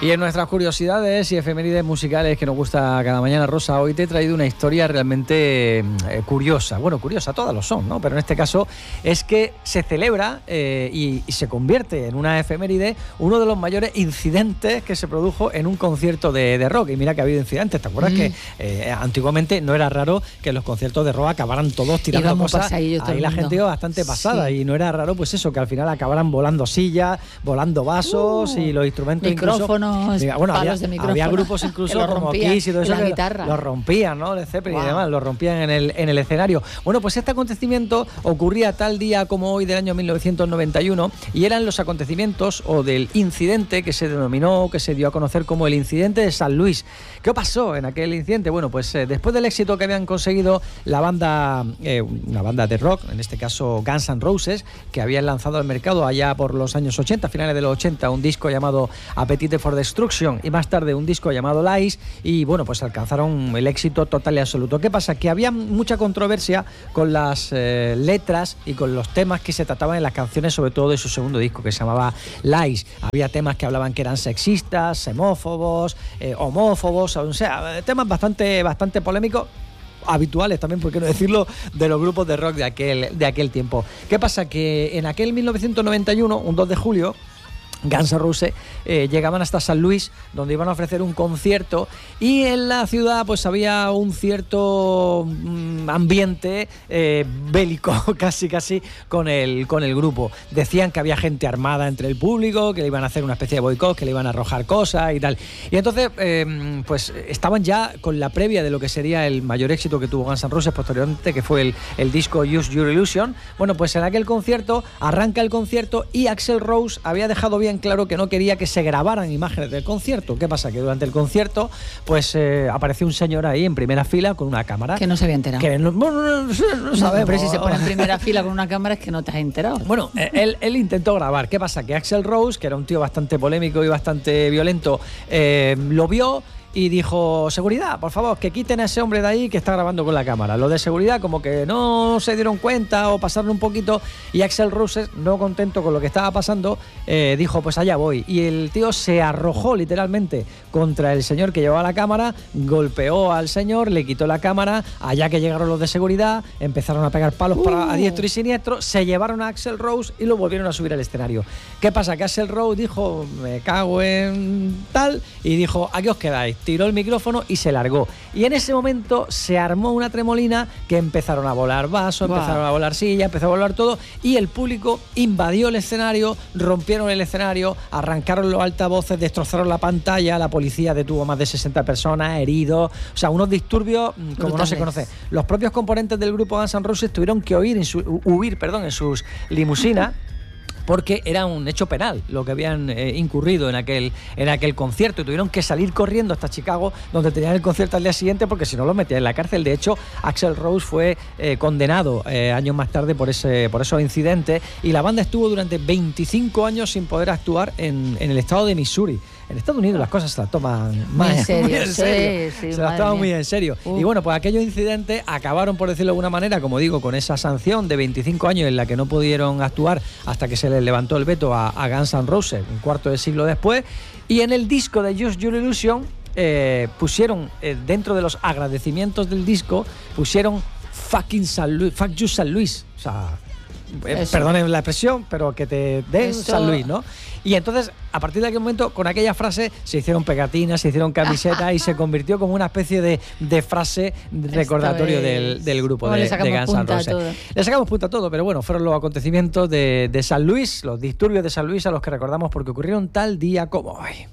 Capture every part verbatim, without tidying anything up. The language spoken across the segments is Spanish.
Y en nuestras curiosidades y efemérides musicales que nos gusta cada mañana, Rosa, hoy te he traído una historia realmente eh, curiosa. Bueno, curiosa, todas lo son, ¿no? Pero en este caso es que se celebra eh, y, y se convierte en una efeméride uno de los mayores incidentes que se produjo en un concierto de, de rock. Y mira que ha habido incidentes, ¿te acuerdas? Mm. que eh, antiguamente no era raro que los conciertos de rock acabaran todos tirando Íbamos cosas. Ahí la gente iba bastante pasada, sí. Y no era raro pues eso, que al final acabaran volando sillas, volando vasos uh, y los instrumentos micrófonos. Incluso, bueno, había, había grupos incluso como Kiss y todo eso, la guitarra. Los rompían, ¿no? Led Zeppelin wow. y demás, los rompían en el, en el escenario. Bueno, pues este acontecimiento ocurría tal día como hoy del año mil novecientos noventa y uno y eran los acontecimientos o del incidente que se denominó, que se dio a conocer como el incidente de San Luis. ¿Qué pasó en aquel incidente? Bueno, pues eh, después del éxito que habían conseguido la banda, eh, una banda de rock, en este caso Guns N' Roses, que habían lanzado al mercado allá por los años ochenta, finales de los ochenta, un disco llamado Appetite for Destruction y más tarde un disco llamado Lies, y bueno, pues alcanzaron el éxito total y absoluto. ¿Qué pasa? Que había mucha controversia con las eh, letras y con los temas que se trataban en las canciones, sobre todo de su segundo disco, que se llamaba Lies. Había temas que hablaban que eran sexistas, xenófobos, eh, homófobos, o sea, temas bastante, bastante polémicos, habituales también, por qué no decirlo, de los grupos de rock de aquel, de aquel tiempo. ¿Qué pasa? Que en aquel mil novecientos noventa y uno, un dos de julio, Guns N' Roses eh, llegaban hasta San Luis, donde iban a ofrecer un concierto, y en la ciudad pues había un cierto mm, ambiente eh, bélico casi casi con el, con el grupo. Decían que había gente armada entre el público, que le iban a hacer una especie de boicot, que le iban a arrojar cosas y tal. Y entonces eh, pues estaban ya con la previa de lo que sería el mayor éxito que tuvo Guns N' Roses posteriormente, que fue el, el disco Use Your Illusion. Bueno, pues en aquel concierto, arranca el concierto y Axl Rose había dejado bien claro que no quería que se grabaran imágenes del concierto. ¿Qué pasa? Que durante el concierto pues eh, apareció un señor ahí en primera fila con una cámara. Que no se había enterado. Que no, no, no, no sabemos. No, pero si se pone en primera fila con una cámara es que no te has enterado. Bueno, él, él intentó grabar. ¿Qué pasa? Que Axl Rose, que era un tío bastante polémico y bastante violento, eh, lo vio y dijo: seguridad, por favor, que quiten a ese hombre de ahí que está grabando con la cámara. Los de seguridad como que no se dieron cuenta o pasaron un poquito, y Axl Rose, no contento con lo que estaba pasando, eh, dijo: pues allá voy. Y el tío se arrojó literalmente contra el señor que llevaba la cámara, golpeó al señor, le quitó la cámara. Allá que llegaron los de seguridad, empezaron a pegar palos uh. para a diestro y siniestro, se llevaron a Axl Rose y lo volvieron a subir al escenario. ¿Qué pasa? Que Axl Rose dijo: me cago en tal, y dijo: aquí os quedáis. Tiró el micrófono y se largó. Y en ese momento se armó una tremolina, que empezaron a volar vasos, wow. empezaron a volar sillas, empezó a volar todo, y el público invadió el escenario, rompieron el escenario, arrancaron los altavoces, destrozaron la pantalla, la policía detuvo más de sesenta personas, heridos, o sea, unos disturbios como brutales. No se conoce. Los propios componentes del grupo Guns N' Roses tuvieron que huir en, su, huir, perdón, en sus limusinas, porque era un hecho penal lo que habían eh, incurrido en aquel, en aquel concierto, y tuvieron que salir corriendo hasta Chicago, donde tenían el concierto al día siguiente, porque si no los metían en la cárcel. De hecho, Axl Rose fue eh, condenado eh, años más tarde por, ese, por esos incidentes, y la banda estuvo durante veinticinco años sin poder actuar en, en el estado de Missouri. En Estados Unidos las cosas se las toman muy más en serio, muy en serio. Sí, sí, se las toman mía. muy en serio. Uh. Y bueno, pues aquellos incidentes acabaron, por decirlo de alguna manera, como digo, con esa sanción de veinticinco años en la que no pudieron actuar hasta que se les levantó el veto a, a Guns N' Roses un cuarto de siglo después. Y en el disco de Use Your Illusion eh, pusieron, eh, dentro de los agradecimientos del disco, pusieron fucking San Luis, fuck you San Luis, o sea, eh, perdonen la expresión, pero que te den Eso. San Luis, ¿no? Y entonces, a partir de aquel momento, con aquella frase se hicieron pegatinas, se hicieron camisetas y se convirtió como una especie de, de frase recordatorio es... del, del grupo de, de Guns N' Roses. Le sacamos punta a todo, pero bueno, fueron los acontecimientos de, de San Luis, los disturbios de San Luis, a los que recordamos porque ocurrieron tal día como hoy.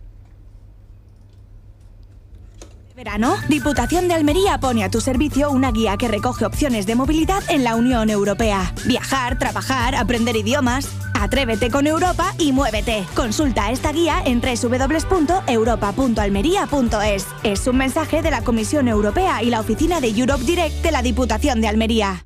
Verano, Diputación de Almería pone a tu servicio una guía que recoge opciones de movilidad en la Unión Europea. Viajar, trabajar, aprender idiomas. Atrévete con Europa y muévete. Consulta esta guía en doble u doble u doble u punto europa punto almería punto es. Es un mensaje de la Comisión Europea y la oficina de Europe Direct de la Diputación de Almería.